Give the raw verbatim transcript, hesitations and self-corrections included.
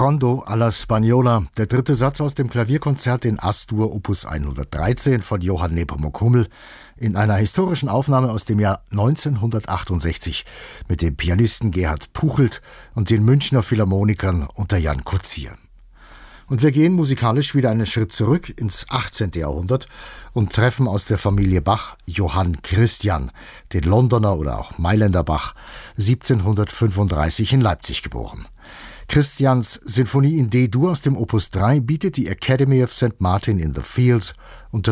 Rondo alla Spagnola, der dritte Satz aus dem Klavierkonzert in As-Dur Opus hundertdreizehn von Johann Nepomuk Hummel in einer historischen Aufnahme aus dem Jahr neunzehnhundertachtundsechzig mit dem Pianisten Gerhard Puchelt und den Münchner Philharmonikern unter Jan Koetsier. Und wir gehen musikalisch wieder einen Schritt zurück ins achtzehnte Jahrhundert und treffen aus der Familie Bach Johann Christian, den Londoner oder auch Mailänder Bach, siebzehnhundertfünfunddreißig in Leipzig geboren. Christians Sinfonie in D-Dur aus dem Opus drei bietet die Academy of Saint Martin in the Fields unter